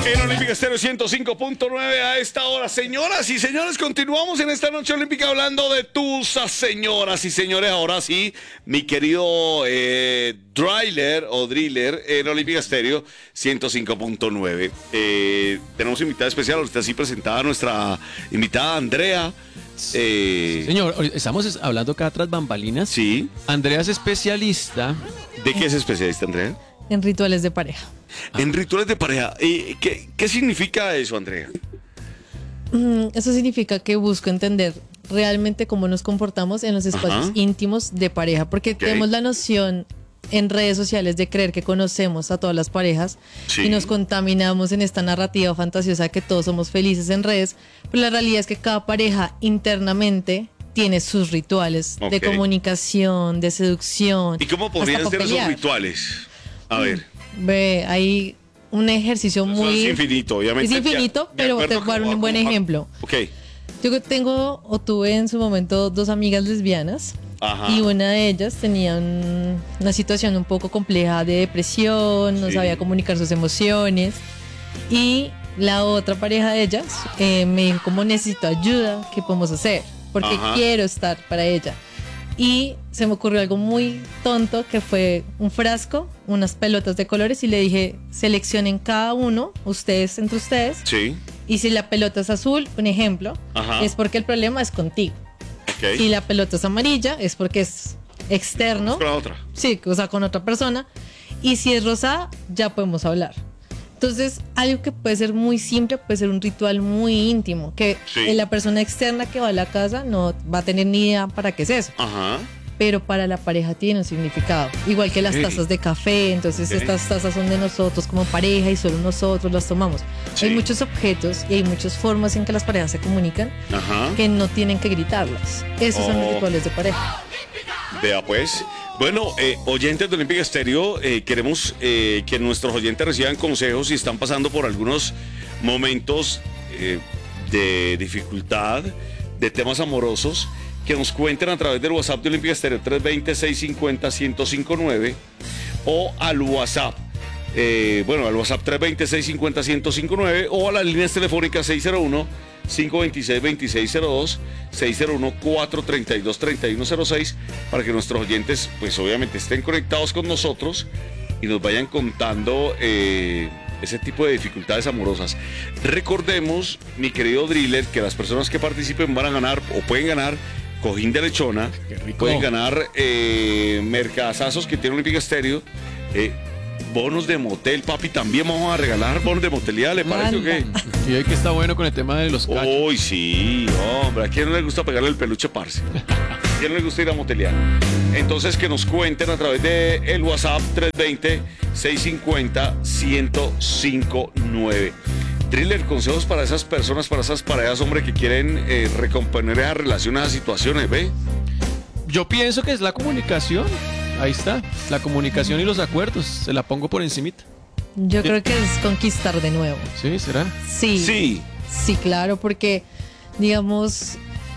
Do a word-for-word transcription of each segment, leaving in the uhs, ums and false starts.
En Olímpica Estéreo ciento cinco punto nueve a esta hora. Señoras y señores, continuamos en esta noche olímpica hablando de tusas, señoras y señores. Ahora sí, mi querido eh, Driller o Driller en Olímpica Estéreo ciento cinco punto nueve. Eh, tenemos invitada especial, ahorita así presentada nuestra invitada Andrea. Eh, Señor, estamos hablando acá tras bambalinas. Sí. Andrea es especialista. ¿De qué es especialista, Andrea? En rituales de pareja. En rituales de pareja. Eh, ¿qué, ¿Qué significa eso, Andrea? Mm, eso significa que busco entender realmente cómo nos comportamos en los espacios Ajá. íntimos de pareja, porque Okay. tenemos la noción en redes sociales de creer que conocemos a todas las parejas Sí. y nos contaminamos en esta narrativa fantasiosa de que todos somos felices en redes, pero la realidad es que cada pareja internamente tiene sus rituales Ok. de comunicación, de seducción. ¿Y cómo hasta podrían pa' ser esos pelear. rituales? A ver. Ve, hay un ejercicio Eso muy... es infinito, obviamente. Es infinito, De- de pero acuerdo te voy a dar como- un buen como- ejemplo. Ok. Yo tengo o tuve en su momento dos amigas lesbianas. Ajá. Y una de ellas tenía un- una situación un poco compleja de depresión, no Sí. sabía comunicar sus emociones. Y la otra pareja de ellas eh, me dijo como necesito ayuda, ¿qué podemos hacer? Porque Ajá. quiero estar para ella. Y se me ocurrió algo muy tonto que fue un frasco, unas pelotas de colores y le dije seleccionen cada uno, ustedes entre ustedes. Sí. Y si la pelota es azul, un ejemplo, Ajá. es porque el problema es contigo. Ok. Si la pelota es amarilla, es porque es externo. Con la otra. Sí, o sea, con otra persona. Y si es rosada, ya podemos hablar. Entonces, algo que puede ser muy simple, puede ser un ritual muy íntimo, que Sí. eh, la persona externa que va a la casa no va a tener ni idea para qué es eso. Ajá. Pero para la pareja tiene un significado. Igual que las Ok. tazas de café, entonces Ok. estas tazas son de nosotros como pareja y solo nosotros las tomamos. Sí. Hay muchos objetos y hay muchas formas en que las parejas se comunican Ajá. que no tienen que gritarlas. Esos son Oh. los rituales de pareja. Vea pues. Bueno, eh, oyentes de Olímpica Estéreo, eh, queremos eh, que nuestros oyentes reciban consejos si están pasando por algunos momentos eh, de dificultad, de temas amorosos, que nos cuenten a través del WhatsApp de Olímpica Estéreo tres dos cero, seis cinco cero, uno cero cinco nueve o al WhatsApp. Eh, bueno, al WhatsApp tres dos cero, seis cinco cero, uno cero cinco nueve o a las líneas telefónicas seis cero uno, cinco dos seis, dos seis cero dos, seis cero uno, cuatro tres dos, tres uno cero seis para que nuestros oyentes pues obviamente estén conectados con nosotros y nos vayan contando eh, ese tipo de dificultades amorosas. Recordemos, mi querido Driller, que las personas que participen van a ganar o pueden ganar cojín de lechona, Qué rico. pueden ganar eh, mercadazos que tiene Olímpica Estéreo, eh, bonos de motel, papi, también vamos a regalar bonos de motel, ¿ya le parece o qué? Manda. Y hoy que está bueno con el tema de los cachos. Uy, sí, hombre, ¿a quién no le gusta pegarle el peluche, parce? ¿A quién no le gusta ir a motelear? Entonces, que nos cuenten a través de el WhatsApp tres dos cero, seis cinco cero, uno cero cinco nueve. Driller, consejos para esas personas, para esas parejas, hombre, que quieren eh, recomponer esas relaciones, esas situaciones, ¿ve? Yo pienso que es la comunicación. Ahí está. La comunicación y los acuerdos. Se la pongo por encimita. Yo creo que es conquistar de nuevo. ¿Sí? ¿Será? Sí. Sí. Sí, claro, porque, digamos,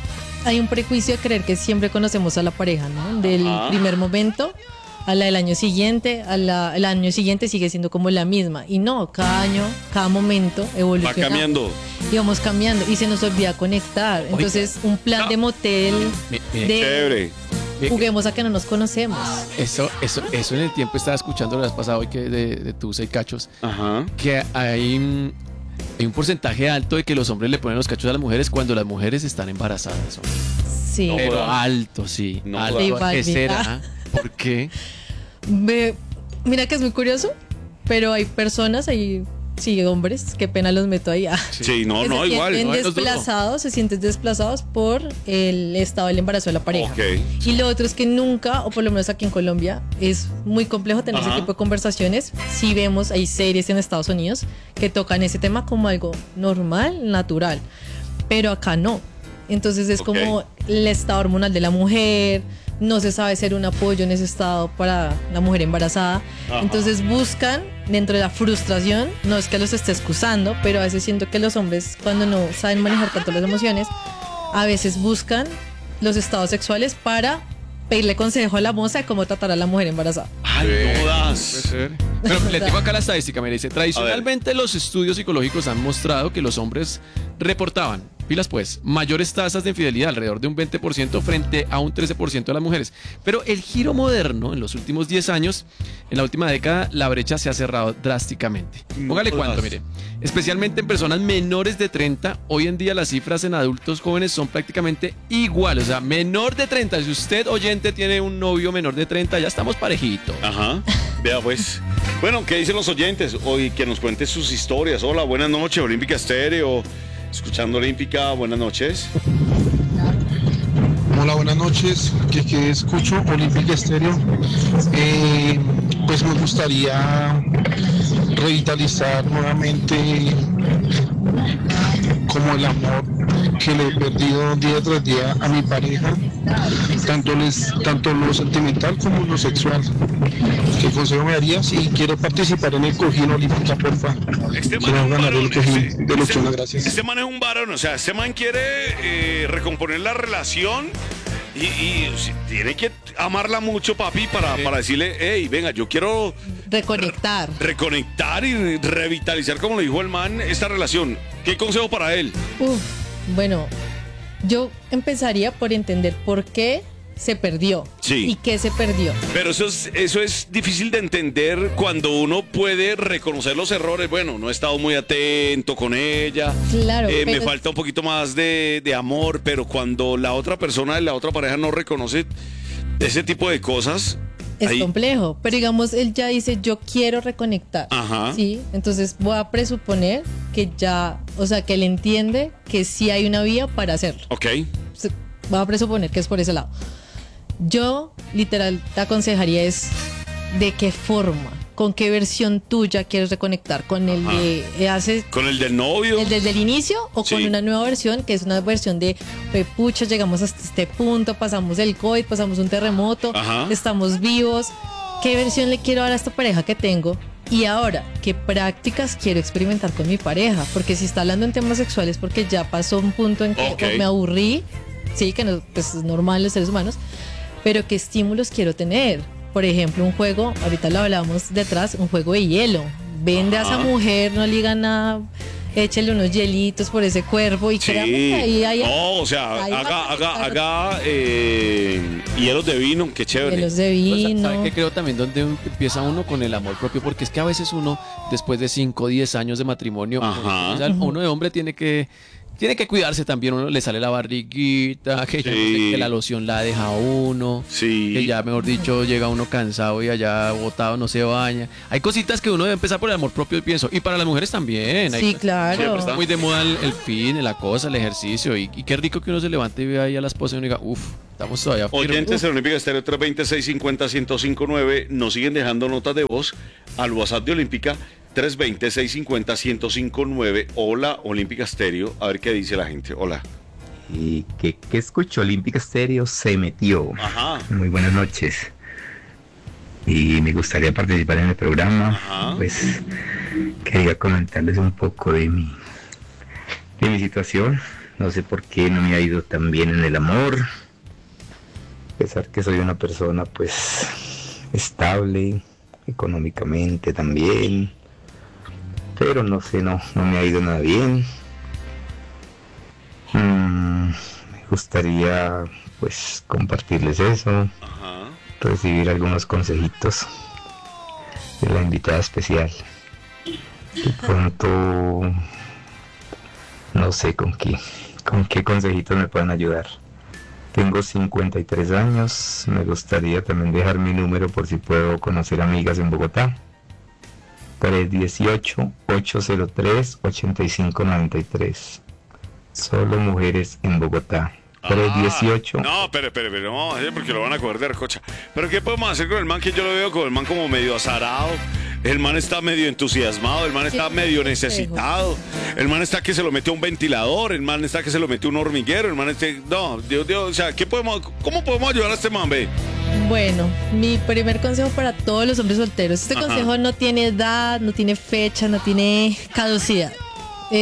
hay un prejuicio de creer que siempre conocemos a la pareja, ¿no? Del Ajá. primer momento a la del año siguiente, a la, el año siguiente sigue siendo como la misma. Y no, cada año, cada momento Va evoluciona. cambiando. Y vamos cambiando y se nos olvida conectar. Entonces, un plan de motel, Mi- mire, de Chévere. mire, juguemos a que no nos conocemos. Eso, eso, eso en el tiempo estaba escuchando la vez pasada hoy que de, de tus seis cachos. Ajá. Que hay, mm, hay un porcentaje alto de que los hombres le ponen los cachos a las mujeres cuando las mujeres están embarazadas. hombre. Sí. No, Pero jodas. alto, sí. No alto. jodas. ¿Qué Igual, será? ¿Por qué? Ve, mira que es muy curioso, pero hay personas, hay sí, hombres, qué pena los meto ahí. ah, Sí, no, que no, se igual. sienten no, no es duro. desplazados, se sienten desplazados por el estado del embarazo de la pareja. Ok. Y lo otro es que nunca, o por lo menos aquí en Colombia, es muy complejo tener Ajá. ese tipo de conversaciones. Si vemos, hay series en Estados Unidos que tocan ese tema como algo normal, natural, pero acá no. Entonces es Ok. como el estado hormonal de la mujer, no se sabe ser un apoyo en ese estado para la mujer embarazada. Ajá. Entonces buscan, dentro de la frustración, no es que los esté excusando, pero a veces siento que los hombres, cuando no saben manejar tanto las emociones, a veces buscan los estados sexuales para pedirle consejo a la moza de cómo tratar a la mujer embarazada. Ay, no das. más. Puede ser. Pero le tengo acá la estadística, me dice, tradicionalmente los estudios psicológicos han mostrado que los hombres reportaban, pilas pues, mayores tasas de infidelidad, alrededor de un veinte por ciento frente a un trece por ciento de las mujeres. Pero el giro moderno, en los últimos diez años, en la última década, la brecha se ha cerrado drásticamente. Póngale cuánto, mire. Especialmente en personas menores de treinta, hoy en día las cifras en adultos jóvenes son prácticamente iguales. O sea, menor de treinta, si usted, oyente, tiene un novio menor de treinta, ya estamos parejitos. Ajá, vea pues. Bueno, ¿qué dicen los oyentes? Hoy que nos cuenten sus historias. Hola, buenas noches, Olímpica Estéreo. Escuchando Olímpica, buenas noches. Hola, buenas noches. Que, que escucho Olímpica Estéreo. Eh, pues me gustaría revitalizar nuevamente como el amor que le he perdido día tras día a mi pareja, tanto, les, tanto lo sentimental como lo sexual. ¿Qué consejo me darías? Si quiero participar en el cojín Olímpica, porfa. Este man Quiero es un ganar varón, el cojín este- de Luchona, este- gracias. Este man es un varón, o sea, este man quiere eh, recomponer la relación y, y si- tiene que amarla mucho, papi, para, Sí. para decirle, hey, venga, yo quiero Reconectar. reconectar y revitalizar, como lo dijo el man, esta relación. ¿Qué consejo para él? Uf, bueno, yo empezaría por entender por qué se perdió. Sí. ¿Y qué se perdió? Pero eso es, eso es difícil de entender cuando uno puede reconocer los errores. Bueno, no he estado muy atento con ella. Claro, Eh, me pero- falta un poquito más de, de amor, pero cuando la otra persona, la otra pareja no reconoce ese tipo de cosas. Es ahí- complejo, pero digamos, él ya dice, yo quiero reconectar. Ajá. Sí, entonces voy a presuponer que ya, o sea, que él entiende que sí hay una vía para hacerlo. Ok. Se- Voy a presuponer que es por ese lado. Yo, literal, te aconsejaría es de qué forma, con qué versión tuya quieres reconectar, con el Ajá. de eh, hace Con el del novio. el desde el inicio o con Sí. una nueva versión que es una versión de pucha, llegamos hasta este punto, pasamos el COVID, pasamos un terremoto, Ajá. estamos vivos. ¿Qué versión le quiero dar a esta pareja que tengo? Y ahora, ¿qué prácticas quiero experimentar con mi pareja? Porque si está hablando en temas sexuales, porque ya pasó un punto en que Ok. o me aburrí, sí, que no, pues es normal los seres humanos, pero ¿qué estímulos quiero tener? Por ejemplo, un juego, ahorita lo hablábamos detrás, un juego de hielo. Vende Ajá. a esa mujer, no le diga nada, échele unos hielitos por ese cuerpo y Sí. créame que ahí hay No, o sea, ahí va haga, a haga, conectar. haga eh, hielos de vino, qué chévere. hielos de Pues, vino. ¿sabe qué creo también donde empieza uno con el amor propio? Porque es que a veces uno, después de cinco o diez años de matrimonio, Ajá. o sea, uno de hombre tiene que, tiene que cuidarse también. Uno le sale la barriguita, que, ya no sé, Sí. que la loción la deja uno, Sí. que ya, mejor dicho, llega uno cansado y allá botado, no se baña. Hay cositas que uno debe empezar por el amor propio, pienso. Y para las mujeres también. Hay- Sí, claro. Siempre está. Muy de moda el, el fin, la cosa, el ejercicio. Y, y qué rico que uno se levante y vea ahí a la esposa y uno diga, uff, estamos todavía firmes". Oyentes de Olímpica Estéreo tres dos cero, seis cinco cero, uno cero cinco nueve nos siguen dejando notas de voz al WhatsApp de Olímpica tres dos cero, seis cinco cero, uno cero cinco nueve. Hola, Olímpica Estéreo. A ver qué dice la gente. Hola. ¿Y qué, qué escucho? Olímpica Estéreo se metió. Ajá. Muy buenas noches. Y me gustaría participar en el programa. Ajá. Pues quería comentarles un poco de mi, de mi situación. No sé por qué no me ha ido tan bien en el amor. A pesar que soy una persona pues estable, económicamente también. Pero no sé, no, no me ha ido nada bien. Mm, me gustaría pues compartirles eso, Ajá. recibir algunos consejitos de la invitada especial. De pronto no sé con qué, con qué consejitos me puedan ayudar. Tengo cincuenta y tres años, me gustaría también dejar mi número por si puedo conocer amigas en Bogotá. tres uno ocho, ocho cero tres, ocho cinco nueve tres. Solo mujeres en Bogotá. tres uno ocho. Ah, no, espere, espere, espere, no, eh, porque lo van a coger de recocha. Pero ¿qué podemos hacer con el man? Que yo lo veo con el man como medio azarado. El man está medio entusiasmado, el man está Qué medio consejo. necesitado. El man está que se lo mete a un ventilador, el man está que se lo mete a un hormiguero, el man está... No, Dios, Dios, o sea, ¿qué podemos, ¿cómo podemos ayudar a este man, ve? Bueno, mi primer consejo para todos los hombres solteros. Este Ajá. consejo no tiene edad, no tiene fecha, no tiene caducidad. Es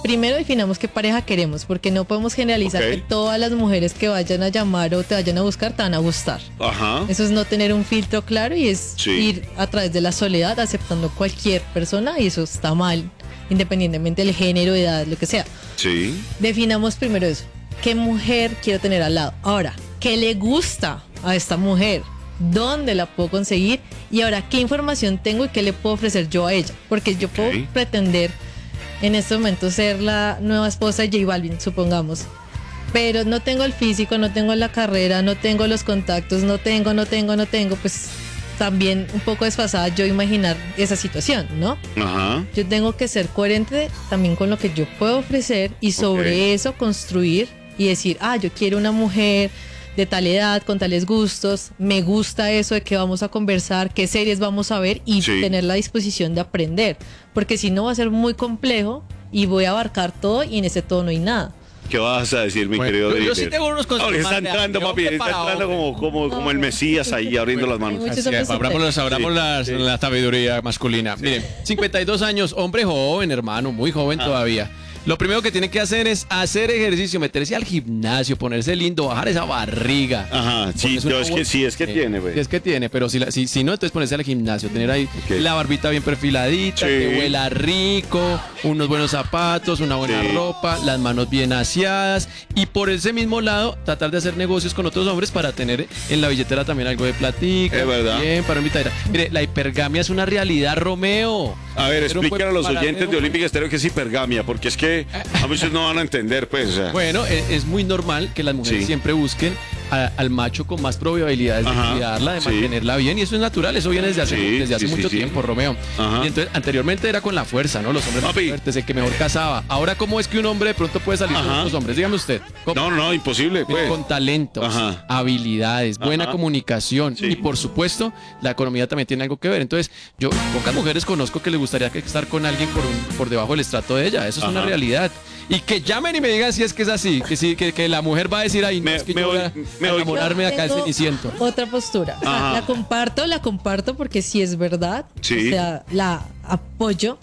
primero definamos qué pareja queremos, porque no podemos generalizar Ok. que todas las mujeres que vayan a llamar o te vayan a buscar te van a gustar. Ajá. Eso es no tener un filtro claro y es Sí. ir a través de la soledad aceptando cualquier persona y eso está mal, independientemente del género, edad, lo que sea. Sí. Definamos primero eso. ¿Qué mujer quiero tener al lado? Ahora, ¿qué le gusta a esta mujer? ¿Dónde la puedo conseguir? Y ahora, ¿qué información tengo y qué le puedo ofrecer yo a ella? Porque yo puedo Ok. pretender en este momento ser la nueva esposa de J Balvin, supongamos. Pero no tengo el físico, no tengo la carrera, no tengo los contactos, no tengo, no tengo, no tengo. Pues también un poco desfasada yo imaginar esa situación, ¿no? Ajá. Yo tengo que ser coherente también con lo que yo puedo ofrecer y sobre Ok. eso construir y decir, ah, yo quiero una mujer de tal edad, con tales gustos, me gusta eso de que vamos a conversar, qué series vamos a ver y Sí. tener la disposición de aprender, porque si no va a ser muy complejo y voy a abarcar todo y en ese todo no hay nada. ¿Qué vas a decir, mi Bueno, querido yo- yo Dieter? sí tengo unos consejos Ahora está más reales. entrando, De papi, hombre está para entrando hombre. como, como, como el Mesías ahí abriendo las manos. Muchos Así hombres es, abramos, solteros. las- abramos Sí, las- sí. la sabiduría masculina. Miren, cincuenta y dos años, hombre joven, hermano, muy joven Ah. todavía. Lo primero que tiene que hacer es hacer ejercicio, meterse al gimnasio, ponerse lindo, bajar esa barriga. Ajá, sí, Ponerse una yo es que buena- sí, es que Sí, tiene, güey. sí, es que tiene, pero si, la- si, si no, entonces ponerse al gimnasio, tener ahí Ok. la barbita bien perfiladita, Sí. que huela rico, unos buenos zapatos, una buena Sí. ropa, las manos bien aseadas y por ese mismo lado tratar de hacer negocios con otros hombres para tener en la billetera también algo de platica. Es verdad. Bien, para invitar. Mire, la hipergamia es una realidad, Romeo. A ver, Pero explíquenle a los para oyentes hacer de un- Olímpica Estéreo que es hipergamia, porque es que a muchos no van a entender, pues, o sea. Bueno, es, es muy normal que las mujeres Sí. siempre busquen a- al macho con más probabilidades Ajá, de cuidarla, de sí. mantenerla bien, y eso es natural, eso viene desde hace, Sí, desde hace sí, sí, mucho sí. tiempo, Romeo. Ajá. Y entonces, anteriormente era con la fuerza, ¿no? Los hombres más Papi. fuertes, el que mejor cazaba. Ahora, ¿cómo es que un hombre de pronto puede salir con Ajá. otros hombres? Dígame usted. ¿Cómo? No, no, no, imposible, pues. Con talentos, Ajá. habilidades, buena Ajá. comunicación Sí. y por supuesto la economía también tiene algo que ver. Entonces yo pocas mujeres conozco que les gustaría que estar con alguien por, un- por debajo del estrato de ella. Eso es Ajá. una realidad. Y que llamen y me digan si es que es así, que sí, que, que la mujer va a decir ahí, no, Me- es que me yo voy voy- a me voy- enamorarme de acá del Tengo Ceniciento. Otra postura. O sea, Ajá. la comparto, la comparto porque sí es verdad. Sí. O sea, la apoyo.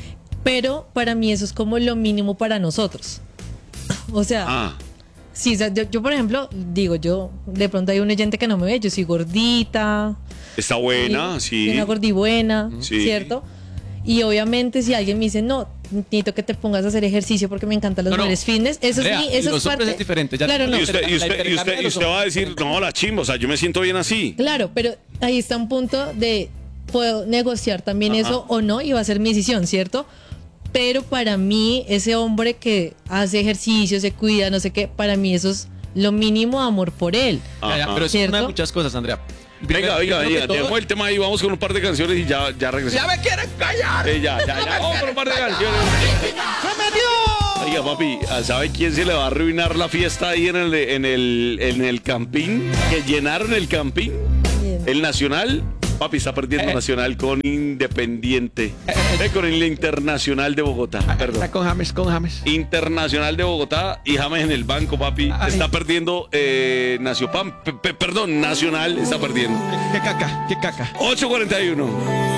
Pero para mí eso es como lo mínimo para nosotros. O sea, Ah, sí, o sea, yo, yo, por ejemplo, digo, yo de pronto hay un oyente que no me ve, yo soy gordita. está buena, soy sí. Una gordibuena, Sí. ¿cierto? Y obviamente si alguien me dice, no, necesito que te pongas a hacer ejercicio porque me encantan las No, no. mujeres fitness, eso Andrea, es, mi- y eso los es parte... hombres es diferente, ya- Claro, no. Y usted, y La usted, y hipergamia usted, de y los usted va a hombres. decir, no, la chimba, o sea, yo me siento bien así. Claro, pero ahí está un punto de puedo negociar también Ajá. eso o no y va a ser mi decisión, ¿cierto? Pero para mí, ese hombre que hace ejercicio, se cuida, no sé qué, para mí eso es lo mínimo amor por él. Ya, ya, Ajá. pero eso es una de ¿Cierto? muchas cosas, Andrea. Venga, Primero, venga, yo creo venga, que todo- dejemos el tema ahí, vamos con un par de canciones y ya, ya regresamos. ¡Ya me quieren callar! Eh, ya, ya, ya, vamos con un par de canciones. Oiga, papi, ¿sabe quién se le va a arruinar la fiesta ahí en el, en el, en el campín? Que llenaron el campín. Bien. El Nacional, papi, está perdiendo Nacional con Independiente. Eh, con el Internacional de Bogotá, perdón. Está con James, con James. Internacional de Bogotá y James en el banco, papi. Ay. Está perdiendo eh, Nacio Pam, pe- pe- perdón, Nacional está perdiendo. ¿Qué caca? ¿Qué caca? ocho cuarenta y uno.